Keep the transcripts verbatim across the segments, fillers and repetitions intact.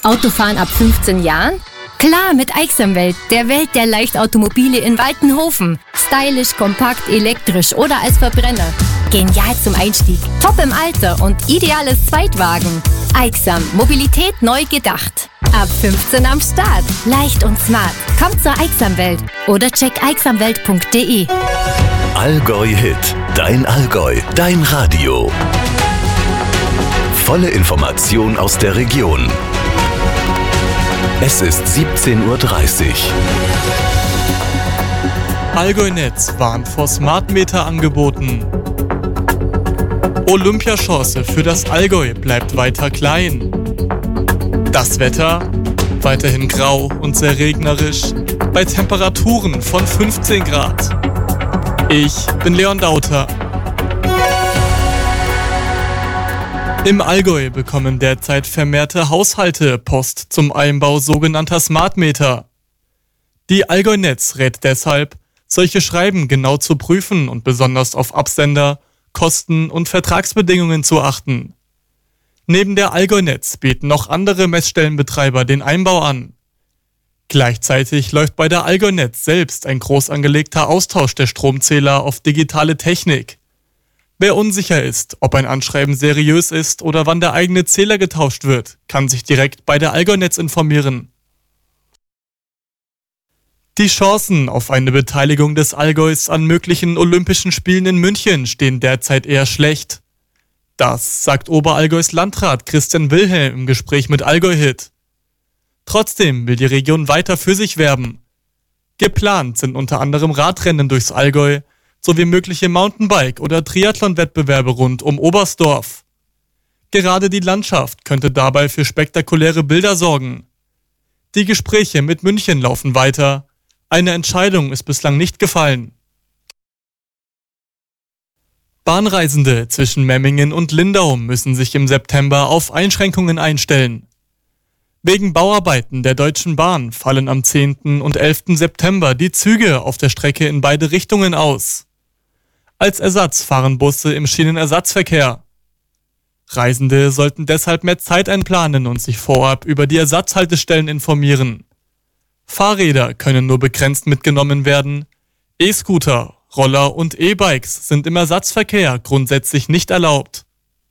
Autofahren ab fünfzehn Jahren? Klar, mit Aixamwelt, der Welt der Leichtautomobile in Waltenhofen. Stylisch, kompakt, elektrisch oder als Verbrenner. Genial zum Einstieg, top im Alter und ideales Zweitwagen. Aixam, Mobilität neu gedacht. Ab fünfzehn am Start. Leicht und smart. Kommt zur Aixamwelt oder check aixamwelt punkt de. Allgäu Hit. Dein Allgäu. Dein Radio. Volle Information aus der Region. Es ist siebzehn Uhr dreißig. Allgäu-Netz warnt vor Smartmeter angeboten. Olympiachance für das Allgäu bleibt weiter klein. Das Wetter weiterhin grau und sehr regnerisch bei Temperaturen von fünfzehn Grad. Ich bin Leon Dauter. Im Allgäu bekommen derzeit vermehrte Haushalte Post zum Einbau sogenannter Smartmeter. Die Allgäu-Netz rät deshalb, solche Schreiben genau zu prüfen und besonders auf Absender, Kosten und Vertragsbedingungen zu achten. Neben der Allgäu-Netz bieten noch andere Messstellenbetreiber den Einbau an. Gleichzeitig läuft bei der Allgäu-Netz selbst ein groß angelegter Austausch der Stromzähler auf digitale Technik. Wer unsicher ist, ob ein Anschreiben seriös ist oder wann der eigene Zähler getauscht wird, kann sich direkt bei der Allgäu-Netz informieren. Die Chancen auf eine Beteiligung des Allgäus an möglichen Olympischen Spielen in München stehen derzeit eher schlecht. Das sagt Oberallgäus Landrat Christian Wilhelm im Gespräch mit Allgäu Hit. Trotzdem will die Region weiter für sich werben. Geplant sind unter anderem Radrennen durchs Allgäu sowie mögliche Mountainbike- oder Triathlon-Wettbewerbe rund um Oberstdorf. Gerade die Landschaft könnte dabei für spektakuläre Bilder sorgen. Die Gespräche mit München laufen weiter. Eine Entscheidung ist bislang nicht gefallen. Bahnreisende zwischen Memmingen und Lindau müssen sich im September auf Einschränkungen einstellen. Wegen Bauarbeiten der Deutschen Bahn fallen am zehnten und elften September die Züge auf der Strecke in beide Richtungen aus. Als Ersatz fahren Busse im Schienenersatzverkehr. Reisende sollten deshalb mehr Zeit einplanen und sich vorab über die Ersatzhaltestellen informieren. Fahrräder können nur begrenzt mitgenommen werden. E-Scooter, Roller und E-Bikes sind im Ersatzverkehr grundsätzlich nicht erlaubt.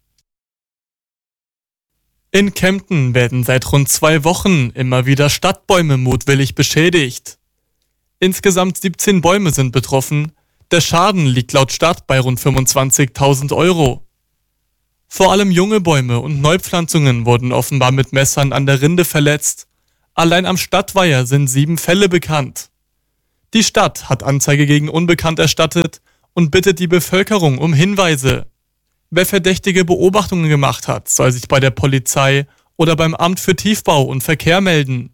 In Kempten werden seit rund zwei Wochen immer wieder Stadtbäume mutwillig beschädigt. Insgesamt siebzehn Bäume sind betroffen. Der Schaden liegt laut Stadt bei rund fünfundzwanzigtausend Euro. Vor allem junge Bäume und Neupflanzungen wurden offenbar mit Messern an der Rinde verletzt. Allein am Stadtweiher sind sieben Fälle bekannt. Die Stadt hat Anzeige gegen Unbekannt erstattet und bittet die Bevölkerung um Hinweise. Wer verdächtige Beobachtungen gemacht hat, soll sich bei der Polizei oder beim Amt für Tiefbau und Verkehr melden.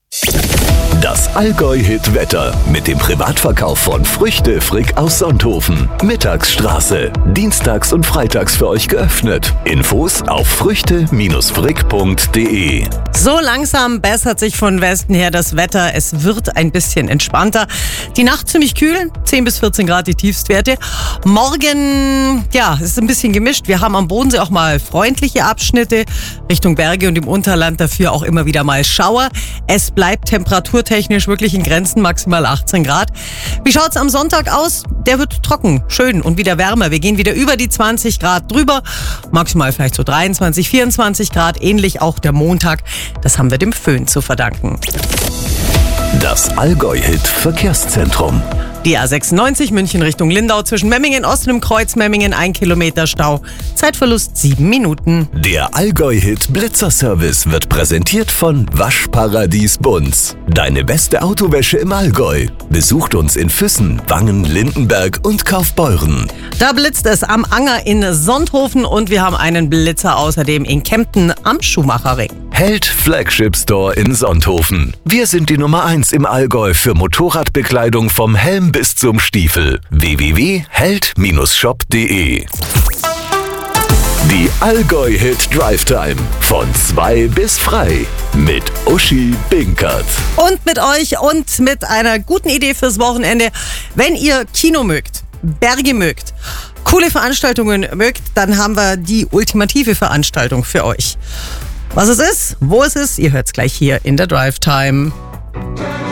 Das Allgäu-Hit-Wetter mit dem Privatverkauf von Früchte Frick aus Sonthofen. Mittagsstraße. Dienstags und freitags für euch geöffnet. Infos auf früchte Frick punkt de. So langsam bessert sich von Westen her das Wetter. Es wird ein bisschen entspannter. Die Nacht ziemlich kühl, zehn bis vierzehn Grad die Tiefstwerte. Morgen, ja, es ist ein bisschen gemischt. Wir haben am Bodensee auch mal freundliche Abschnitte. Richtung Berge und im Unterland dafür auch immer wieder mal Schauer. Es bleibt temperaturtechnisch wirklich in Grenzen, maximal achtzehn Grad. Wie schaut's am Sonntag aus? Der wird trocken, schön und wieder wärmer. Wir gehen wieder über die zwanzig Grad drüber. Maximal vielleicht so dreiundzwanzig, vierundzwanzig Grad. Ähnlich auch der Montag. Das haben wir dem Föhn zu verdanken. Das Allgäu-Hit-Verkehrszentrum. Die A sechsundneunzig München Richtung Lindau zwischen Memmingen Ost und im Kreuz Memmingen ein Kilometer Stau. Zeitverlust sieben Minuten. Der Allgäu-Hit Blitzerservice wird präsentiert von Waschparadies Bunz. Deine beste Autowäsche im Allgäu. Besucht uns in Füssen, Wangen, Lindenberg und Kaufbeuren. Da blitzt es am Anger in Sonthofen und wir haben einen Blitzer außerdem in Kempten am Schuhmacherring. Held Flagship Store in Sonthofen. Wir sind die Nummer eins im Allgäu für Motorradbekleidung vom Helm bis zum Stiefel. w w w punkt held shop punkt de. Die Allgäu-Hit Drive Time von zwei bis frei mit Uschi Binkert. Und mit euch und mit einer guten Idee fürs Wochenende. Wenn ihr Kino mögt, Berge mögt, coole Veranstaltungen mögt, dann haben wir die ultimative Veranstaltung für euch. Was es ist, wo es ist, ihr hört es gleich hier in der Drive Time.